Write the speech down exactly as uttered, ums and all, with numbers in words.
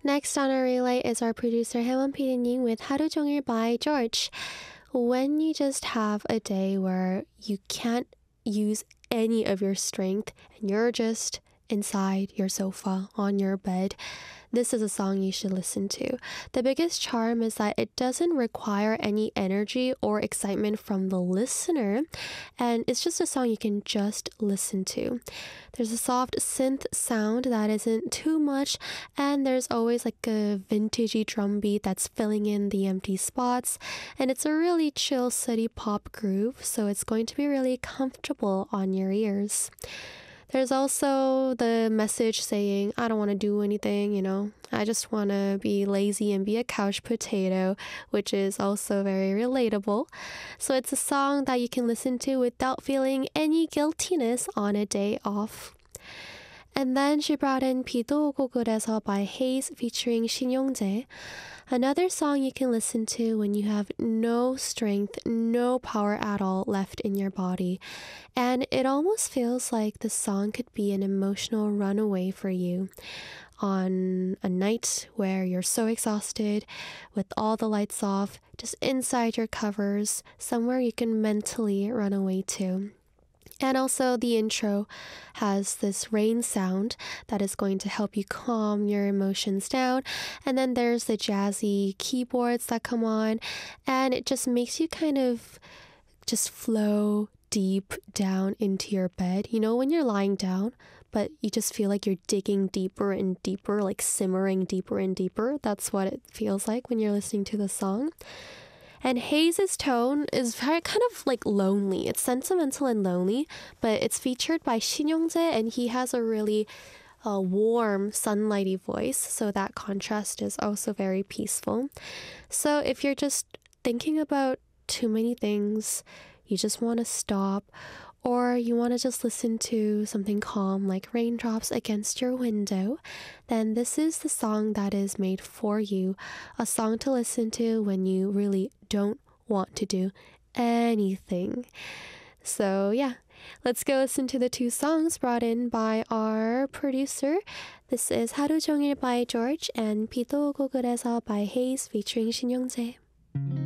Next on our relay is our producer Haewon 피디님 with 하루 종일 by George. When you just have a day where you can't use any of your strength and you're just inside your sofa on your bed, this is a song you should listen to. The biggest charm is that it doesn't require any energy or excitement from the listener, and it's just a song you can just listen to. There's a soft synth sound that isn't too much, and there's always like a vintagey drum beat that's filling in the empty spots, and it's a really chill city pop groove, so it's going to be really comfortable on your ears. There's also the message saying, I don't want to do anything, you know, I just want to be lazy and be a couch potato, which is also very relatable. So it's a song that you can listen to without feeling any guiltiness on a day off. And then she brought in 비도 오고 그래서 by Haze featuring 신용재. Another song you can listen to when you have no strength, no power at all left in your body. And it almost feels like the song could be an emotional runaway for you on a night where you're so exhausted, with all the lights off, just inside your covers, somewhere you can mentally run away to. And also the intro has this rain sound that is going to help you calm your emotions down. And then there's the jazzy keyboards that come on, and it just makes you kind of just flow deep down into your bed. You know, when you're lying down, but you just feel like you're digging deeper and deeper, like simmering deeper and deeper. That's what it feels like when you're listening to the song. And Haze's tone is very kind of like lonely. It's sentimental and lonely, but it's featured by Shin Young-jae, and he has a really uh, warm, sunlighty voice, so that contrast is also very peaceful. So if you're just thinking about too many things, you just want to stop, or you want to just listen to something calm like raindrops against your window, then this is the song that is made for you. A song to listen to when you really don't want to do anything. So yeah, let's go listen to the two songs brought in by our producer. This is 하루 종일 by George and 비도 오고 그래서 by Haze featuring 신용재.